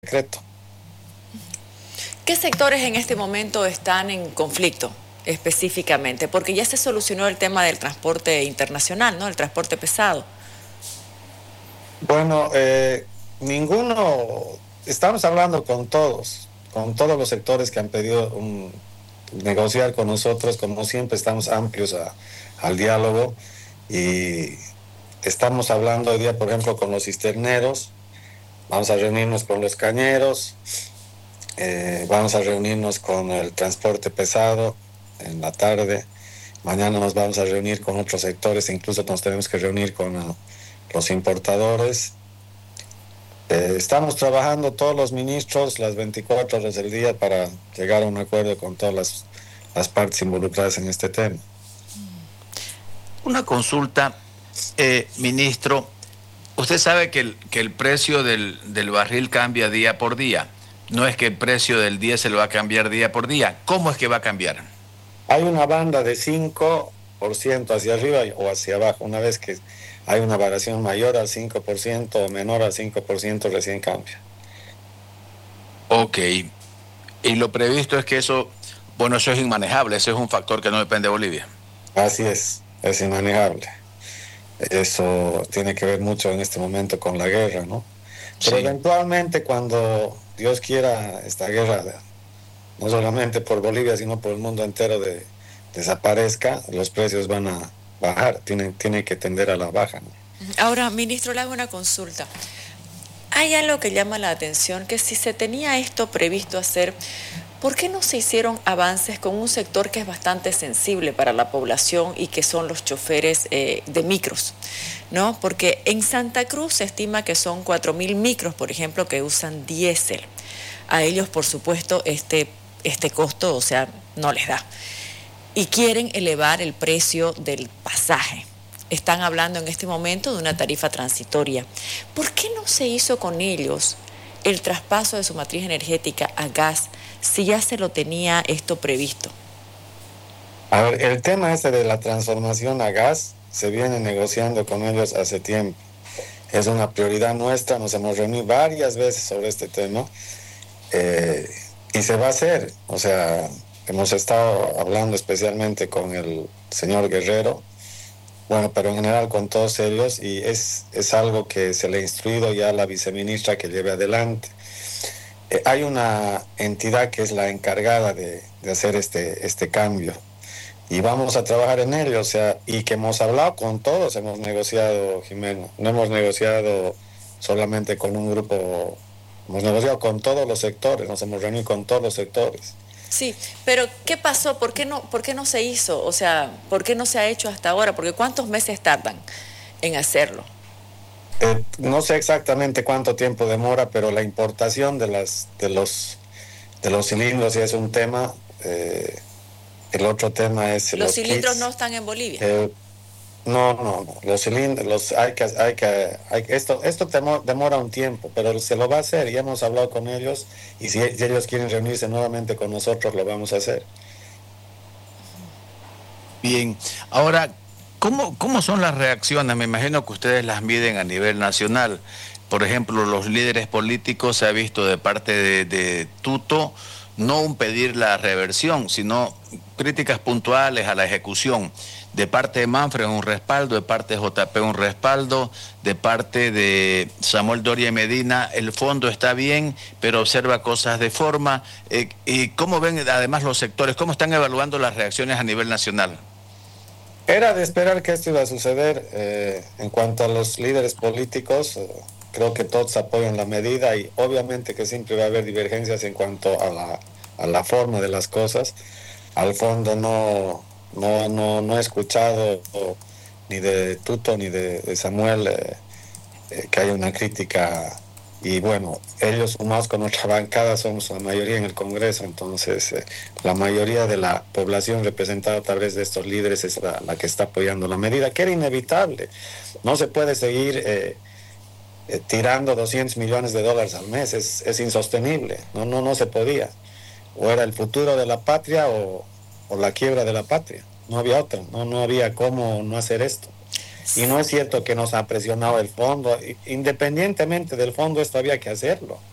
decreto. ¿Qué sectores en este momento están en conflicto específicamente? Porque ya se solucionó el tema del transporte internacional, ¿no? El transporte pesado. Bueno, ninguno, estamos hablando con todos los sectores que han pedido negociar con nosotros. Como siempre estamos amplios al diálogo y estamos hablando hoy día, por ejemplo, con los cisterneros. Vamos a reunirnos con los cañeros, vamos a reunirnos con el transporte pesado en la tarde. Mañana nos vamos a reunir con otros sectores, incluso nos tenemos que reunir con los importadores. Estamos trabajando todos los ministros las 24 horas del día para llegar a un acuerdo con todas las partes involucradas en este tema. Una consulta, ministro. Usted sabe que el precio del barril cambia día por día. No es que el precio del diésel va a cambiar día por día. ¿Cómo es que va a cambiar? Hay una banda de 5% hacia arriba o hacia abajo. Una vez que hay una variación mayor al 5% o menor al 5%, recién cambia. Ok. Y lo previsto es que eso es inmanejable. Ese es un factor que no depende de Bolivia. Así es inmanejable. Eso tiene que ver mucho en este momento con la guerra, ¿no? Pero Sí. eventualmente, cuando Dios quiera, esta guerra, no solamente por Bolivia, sino por el mundo entero, desaparezca, los precios van a bajar, tienen que tender a la baja, ¿no? Ahora, ministro, le hago una consulta. Hay algo que llama la atención, que si se tenía esto previsto hacer, ¿por qué no se hicieron avances con un sector que es bastante sensible para la población y que son los choferes de micros, ¿no? Porque en Santa Cruz se estima que son 4.000 micros, por ejemplo, que usan diésel. A ellos, por supuesto, este costo, o sea, no les da. Y quieren elevar el precio del pasaje. Están hablando en este momento de una tarifa transitoria. ¿Por qué no se hizo con ellos el traspaso de su matriz energética a gas si ya se lo tenía esto previsto? A ver, el tema este de la transformación a gas se viene negociando con ellos hace tiempo. Es una prioridad nuestra, nos hemos reunido varias veces sobre este tema, y se va a hacer. O sea, hemos estado hablando especialmente con el señor Guerrero, bueno, pero en general con todos ellos, y es algo que se le ha instruido ya a la viceministra que lleve adelante. Hay una entidad que es la encargada de hacer este cambio, y vamos a trabajar en ello, o sea, y que hemos hablado con todos, hemos negociado, Jimena, no hemos negociado solamente con un grupo, hemos negociado con todos los sectores, nos hemos reunido con todos los sectores. Sí, pero ¿qué pasó? ¿Por qué no se hizo? O sea, ¿por qué no se ha hecho hasta ahora? Porque ¿cuántos meses tardan en hacerlo? No sé exactamente cuánto tiempo demora, pero la importación de los cilindros ya es un tema. El otro tema es Los los cilindros kits. no están en Bolivia. No. Los cilindros, esto demora un tiempo, pero se lo va a hacer. Ya hemos hablado con ellos, y si ellos quieren reunirse nuevamente con nosotros, lo vamos a hacer. Bien. Ahora, ¿cómo son las reacciones? Me imagino que ustedes las miden a nivel nacional. Por ejemplo, los líderes políticos, se ha visto de parte de Tuto, no un pedir la reversión, sino críticas puntuales a la ejecución. De parte de Manfred un respaldo, de parte de JP un respaldo, de parte de Samuel Doria Medina, el fondo está bien, pero observa cosas de forma. ¿Y cómo ven además los sectores? ¿Cómo están evaluando las reacciones a nivel nacional? Era de esperar que esto iba a suceder. En cuanto a los líderes políticos, creo que todos apoyan la medida, y obviamente que siempre va a haber divergencias en cuanto a la forma de las cosas. Al fondo no he escuchado ni de Tuto ni de Samuel, que haya una crítica. Y bueno, ellos sumados con nuestra bancada somos la mayoría en el Congreso, entonces la mayoría de la población representada a través de estos líderes es la que está apoyando la medida, que era inevitable. No se puede seguir tirando $200 millones al mes, es insostenible, no se podía. O era el futuro de la patria o la quiebra de la patria, no había otra, no había cómo no hacer esto. Y no es cierto que nos ha presionado el fondo, independientemente del fondo, esto había que hacerlo.